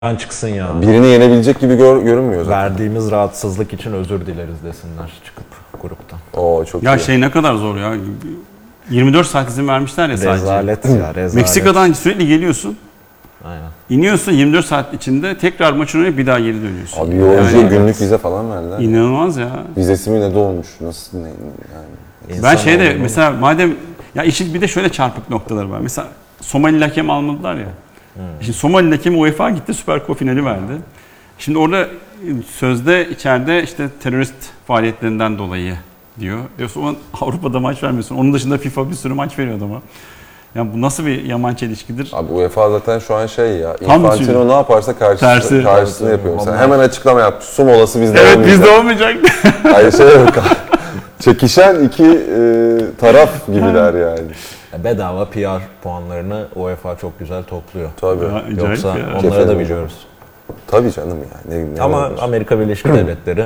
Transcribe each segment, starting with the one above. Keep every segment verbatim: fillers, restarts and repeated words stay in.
Ben çıksın ya. Birini yenebilecek gibi gör, görünmüyor zaten. Verdiğimiz rahatsızlık için özür dileriz desinler çıkıp gruptan. Oo çok Ya iyi. şey ne kadar zor ya. yirmi dört saat izin vermişler ya sadece. Rezalet ya rezalet. Meksika'dan sürekli geliyorsun. Aynen. İniyorsun yirmi dört saat içinde tekrar maçını oynayıp bir daha geri dönüyorsun. Abi yolcuya Yani- günlük vize falan verdiler. İnanılmaz ya. Vizesi mi ne dolmuş? Nasıl ne yani? Ben İnsan şeyde olduğunu- mesela madem ya işin bir de şöyle çarpık noktaları var. Mesela Somali hakem almadılar ya. Hmm. Şimdi Somali hakem UEFA gitti Süper Kupa finali verdi. Şimdi orada sözde içeride işte terörist faaliyetlerinden dolayı diyor. E o zaman Avrupa'da maç vermiyorsun. Onun dışında FIFA bir sürü maç veriyor adama. Ya bu nasıl bir yaman çelişkidir? Abi UEFA zaten şu an şey ya, Tam Infantino bir şey. ne yaparsa karşısı, Tersi. karşısını Tabii, yapıyor. Sen onlar- hemen açıklama yap. Su molası bizde Evet olmayacak. bizde olmayacak. Hayır şey yok. Çekişen iki e, taraf gibiler yani. Bedava P R puanlarını UEFA çok güzel topluyor. Tabii. Ya, acayip Yoksa ya. onları Kefil da olacak. biliyoruz. Tabii canım ya. Ne, ne Ama olabilir? Amerika Birleşik Devletleri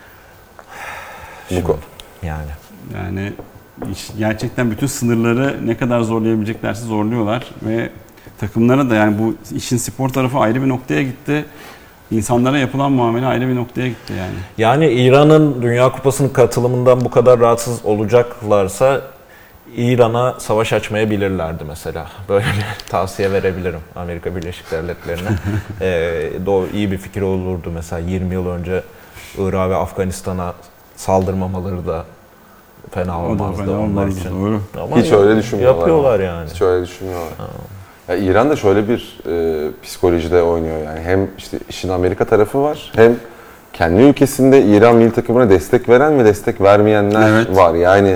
bu konu. yani Yani iş- gerçekten bütün sınırları ne kadar zorlayabileceklerse zorluyorlar ve takımlara da yani bu işin spor tarafı ayrı bir noktaya gitti. İnsanlara yapılan muamele ayrı bir noktaya gitti yani. Yani İran'ın Dünya Kupası'nın katılımından bu kadar rahatsız olacaklarsa İran'a savaş açmayabilirlerdi mesela. Böyle bir tavsiye verebilirim Amerika Birleşik Devletleri'ne. ee, doğru, iyi bir fikir olurdu mesela yirmi yıl önce Irak'a ve Afganistan'a saldırmamaları da fena O da olmazdı fena onlar olmazdı, için. doğru. Ama Hiç öyle düşünmüyorlar. Yapıyorlar ama. yani. Hiç öyle düşünmüyorlar. Ya İran da şöyle bir e, psikolojide oynuyor yani. Hem işte işin Amerika tarafı var, hem kendi ülkesinde İran milli takımına destek veren ve destek vermeyenler Evet. var. Yani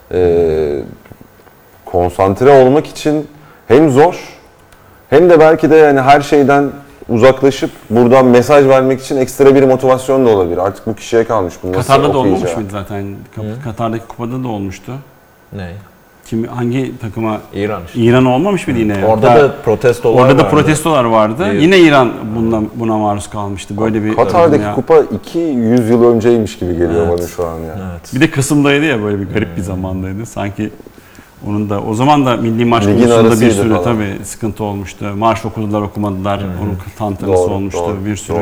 e, konsantre olmak için hem zor, hem de belki de yani her şeyden uzaklaşıp buradan mesaj vermek için ekstra bir motivasyon da olabilir. Artık bu kişiye kalmış. Bunu nasıl Katar'da da olmamış okuyacağı. mıydı zaten? Ka- Katar'daki kupada da olmuştu. Ne? Kim hangi takıma? İran işte. İran olmamış mıydı yine? Orada Hatta da protestolar orada da vardı. protestolar vardı. Evet. Yine İran buna, buna maruz kalmıştı. Böyle bir Katar'daki ya. kupa iki yüz yıl önceymiş gibi geliyor Evet. bana şu an yani. Evet. Bir de Kasım'daydı ya böyle bir garip bir zamandaydı. Sanki onun da o zaman da milli marş Ligin konusunda bir arasıydı sürü falan. tabii sıkıntı olmuştu. Marş okudular okumadılar. Onun tantanası Doğru, olmuştu. doğru, bir sürü doğru.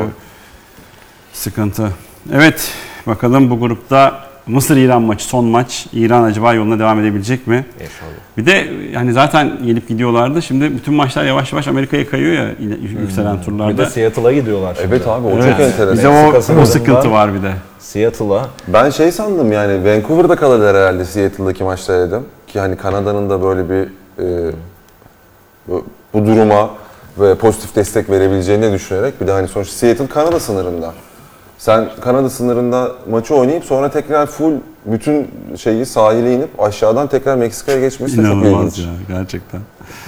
sıkıntı. Evet bakalım bu grupta Mısır-İran maçı son maç. İran acaba yoluna devam edebilecek mi? İnşallah. Bir de yani zaten gelip gidiyorlardı. Şimdi bütün maçlar yavaş yavaş Amerika'ya kayıyor ya yükselen turlarda. Bir de Seattle'a gidiyorlar şimdi. Evet abi o Evet. çok enteresan. Bize Meksika o, o sınırından- sıkıntı var bir de. Seattle'a Ben şey sandım yani Vancouver'da kalırlar herhalde Seattle'daki maçta dedim. Ki hani Kanada'nın da böyle bir e, bu, bu duruma ve pozitif destek verebileceğini düşünerek bir de hani sonuçta Seattle Kanada sınırında. Sen Kanada sınırında maçı oynayıp sonra tekrar full bütün şeyi sahile inip aşağıdan tekrar Meksika'ya geçmesi de çok İnanılmaz ilginç. ya gerçekten.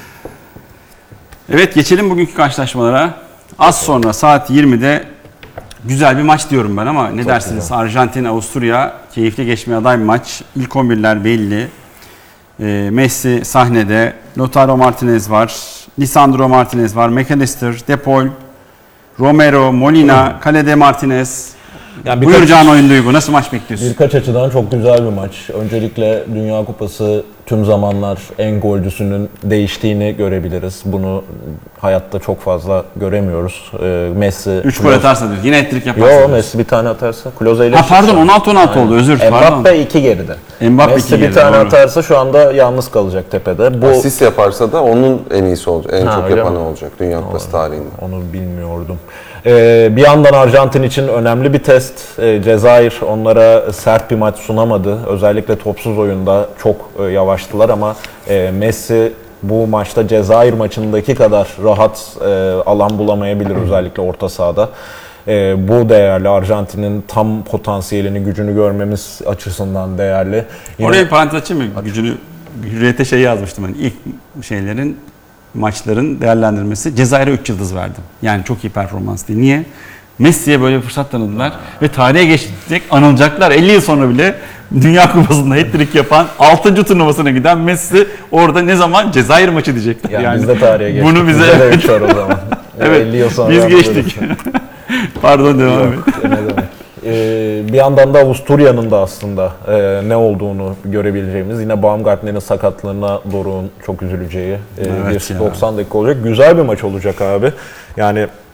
Evet geçelim bugünkü karşılaşmalara. Az sonra saat yirmide güzel bir maç diyorum ben ama ne dersiniz? Arjantin, Avusturya keyifli geçmeye aday bir maç. İlk on birler belli. Ee, Messi sahnede, Lautaro Martinez var, Lisandro Martinez var, McAllister, De Paul, Romero, Molina, kalede Martinez. Yani Buyur birkaç- Can Oyun Duygu, nasıl maç bekliyorsun? birkaç açıdan çok güzel bir maç. Öncelikle Dünya Kupası tüm zamanlar en golcüsünün değiştiğini görebiliriz. Bunu hayatta çok fazla göremiyoruz. Ee, Messi... üç gol atarsa diyor, yine hat-trick yaparsa Yo diyor. Messi bir tane atarsa Klose ile... Ha pardon on altı on altı oldu özür pardon. Mbappe iki geride. Mbappe Messi iki bir geride, tane doğru. atarsa şu anda yalnız kalacak tepede. Bu Asist yaparsa da onun en iyisi olacak, en Ha, çok öyle yapanı mi? olacak Dünya Kupası tarihinde. Onu bilmiyordum. Ee, bir yandan Arjantin için önemli bir test. Ee, Cezayir onlara sert bir maç sunamadı. Özellikle topsuz oyunda çok e, yavaştılar ama e, Messi bu maçta Cezayir maçındaki kadar rahat e, alan bulamayabilir özellikle orta sahada. E, bu değerli. Arjantin'in tam potansiyelini, gücünü görmemiz açısından değerli. Yine- Oraya bir parantez açayım mı? Gücünü, Hürriyet'e şey yazmıştım hani ilk şeylerin, maçların değerlendirmesi. Cezayir'e üç yıldız verdim. Yani çok iyi performans değil. Niye? Messi'ye böyle bir fırsat tanıdılar ve tarihe geçecek, anılacaklar. elli yıl sonra bile Dünya Kupası'nda hat-trick yapan altıncı turnuvasına giden Messi orada ne zaman Cezayir maçı diyecekler. Yani, Yani biz de tarihe geçtik. bunu bize de üç var o zaman. Evet, elli yıl sonra biz böyle geçtik. bir şey. Pardon devam et. Yok, ne demek. Ee, bir yandan da Avusturya'nın da aslında e, ne olduğunu görebileceğimiz, yine Baumgartner'in sakatlığına Doruk'un çok üzüleceği e, Evet bir ya. doksan dakika olacak. Güzel bir maç olacak abi. Yani